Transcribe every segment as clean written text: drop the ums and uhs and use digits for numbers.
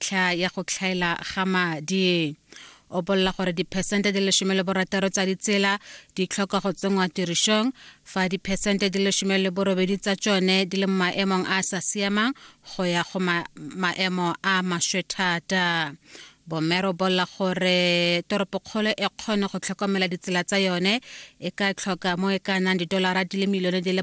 ntlha ya go tlhaela ga madi. O bolla gore dipersente di 16 tsa ditsela di tlhoka go tsengwa tirisong fa dipersente di 18 tsa tsone di le maemong a sa siamang go ya go maemo a mashwethata. Bomero bolla gore toropokgolo e kgone go tlhokomela ditsela tsa yone e ka tlhoka mo e ka nang $100 milione di le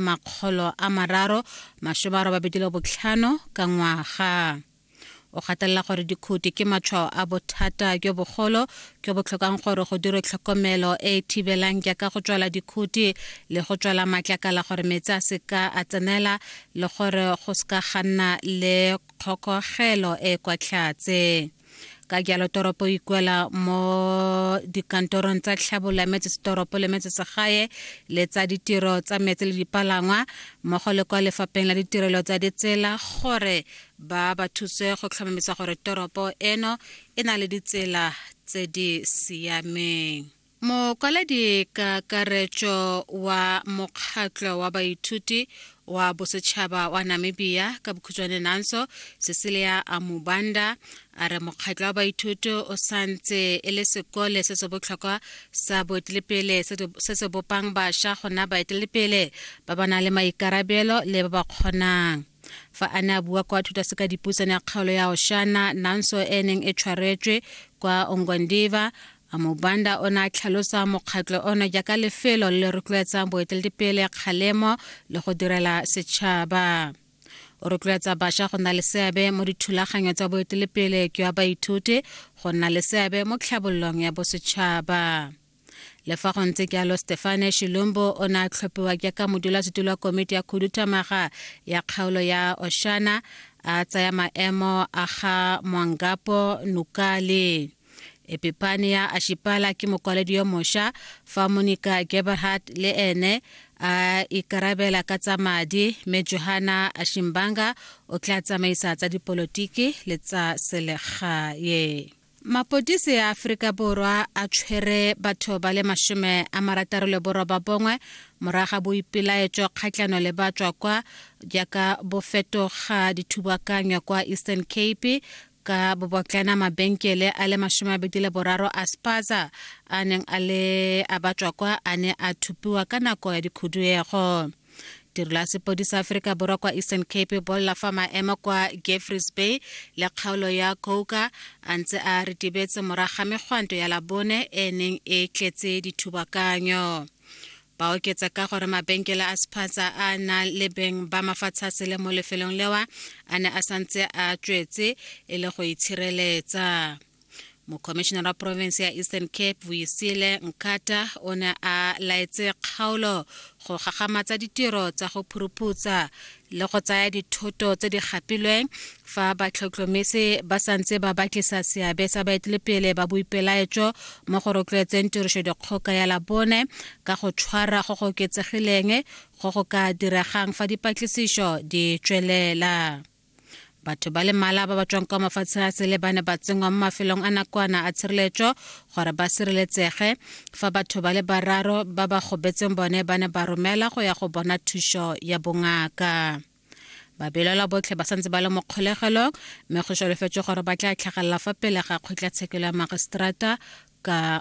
385 ka ngwaga. O gatella gore dikhuti ke matshwao a bothata ke bogolo ke bo tlhokang gore go dire tlhokomelo e thibelang ka go tswala dikhuti le go tswala matlakala gore metsi a seka a tsenela le gore go ska ganna le kgokogelo e kwa tlhatse. Ka jalo toropo ikwela mo dikantorong tsa tlhabola metsesetoropo le metsesagae le tsa ditiro tsa metsi le dipalangwa mmogo le kwa lefapheng la ditirelo tsa ditsela gore ba thuse go tlhomamisa gore toropo eno e na le ditsela tse di siameng. Mokwaledi kakaretso wa mokgatlo wa baithuti wa bosetšhaba wa Namibia ka bokhutshwane Nanso Cecilia Amubanda a re mokgatlo wa baithuti o santse e le sekole se se botlhokwa sa boeteledipele se se bopang bašwa gona baeteledipele ba ba nang le maikarabelo le ba ba kgonang. Fa a ne a bua kwa thuto se ka dipuisano ya kgaolo ya Oshana Nanso e neng e tshwaretswe kwa Ongwendiva, Amubanda o na tlhalosa mokgatlo ono jaaka lefelo le rotloetsang boeteledipele kgalemo le go direla setšhaba. O rotloetsa bašwa go nna le seabe mo dithulaganyo tsa boeteledipele ke wa baithuti go nna le seabe mo tlhabololong ya bosetšhaba. Le fa go ntse jalo Stefane Shilumbo o na tlhophiwa jaaka modulasetulo wa komiti ya khuduthamaga ya kgaolo ya Oshana a tsaya maemo a ga Mwangapo Nukali. Epipania Ashipala ke mokwaledi yo mošwa fa Monica Geberhardt le ene a ikarabela ka tsa madi me Johanna Ashimbanga o tla tsamaisa tsa dipolotiki le tsa selegae. Mapodisi ya Afrika Borwa a tshwere batho ba le 69 moraga boipelaetso kgatlano le batswa kwa jaaka bo fetoga dithubakanyo kwa Eastern Cape ka bobotlana mabenkele a le 23 a Spaza a neng a le a batswa kwa a ne a thupiwa ka nako ya dikhuduego. Tirelo ya sepodisi Afrika Borwa kwa Eastern Cape bolla fa maemo kwa Jeffreys Bay le kgaolo ya Kouka a ntse a ritibetse moraga megwanto ya Labone e neng e tletse dithubakanyo. Ba oketsa ka gore mabenkele a Spaza a na le beng ba mafatshase mo lefelong lewa a ne a santse a tswetse e le go itshireletsa. Mokomishenara wa province ya Eastern Cape Vuyisile Nkata o ne a laetse kgaolo go gagamatsa ditiro tsa go phuruputsa le go tsaya dithoto tse di gapilweng fa batlhotlhomisi ba santse ba batlisa seabe sa baeteledipele ba boipelaetso mo go rotloetseng tiriso dikgoka ya Labone ka go tshwara go go oketsegileng go go ka diregang fa dipatlisiso di tswelela. Batho ba le mala ba tswang kwa mafatsheng a sele ba ne ba tsengwa mo mafelong a nakwana a tshireletso gore ba sireletsege fa batho ba le bararo ba ba gobetseng bone ba ne ba romela go ya go bona thuso ya bongaka. Babelelwa botlhe ba santse ba le mo kgolegelong mme go solofetswe gore ba tla tlhagelela fa pele ga kgotlatshekelo ya magistrata ka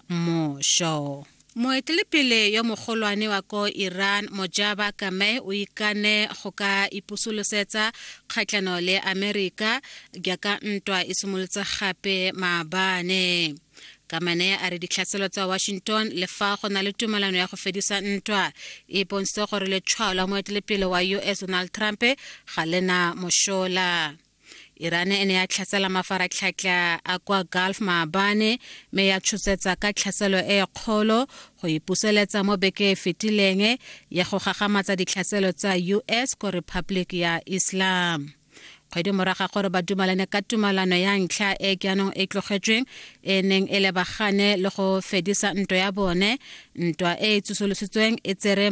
mošo. Moeteledipele yo mogolwane wa ko Iran Mojtaba Kamei o ikane go ka ipusolosetsa kgatlano le Amerika jaaka ntwa e simolotse gape maabane. Kamane a re ditlhaselo tsa Washington le fa go na le tumelano ya go fedisa ntwa e bontse gore letshwao la moeteledipele wa US Donald Trump ga lena mošola. Iran e ne ya tlhasela mafaratlhatlha a kwa Gulf maabane me ya tshosetsa ka tlhaselo e kgolo go ipuseletsa mo beke e fetileng ya go gagamatsa ditlhaselo tsa US ko Republic ya Islam. Kgwedi moraga gore ba dumalane ka tumalano ya ntlha e jaanong e tlogetsweng e neng e lebagane le go fedisa ntwa ya bone. Ntwa e tsosolositsweng e tsere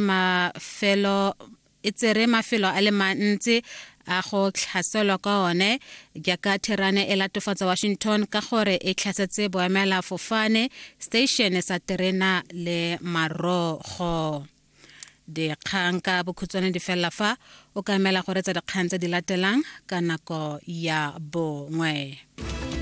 mafelo a le mantsi a go tlhaselwa ka one jaaka Tehran e latofatsa Washington ka gore e tlhasetse boemela fofane station sa terena le marogo. Dikgang ka bokhutswane di fela fa o ka emela gore tsa dikgang tse di latelang ka nako ya bongwe.